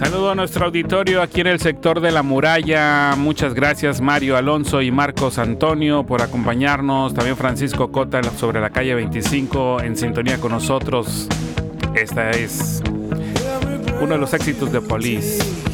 Saludo a nuestro auditorio aquí en el sector de La Muralla. Muchas gracias Mario Alonso y Marcos Antonio por acompañarnos. También Francisco Cota sobre la calle 25 en sintonía con nosotros. Esta es uno de los éxitos de Police.